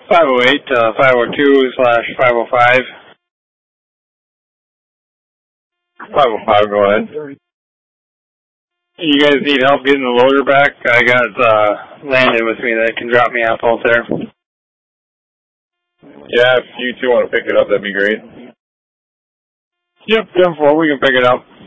508 to 502/505. 505, go ahead. You guys need help getting the loader back? I got Landon with me that can drop me off out there. Yeah, if you two want to pick it up, that'd be great. Yep, 10-4, we can pick it up.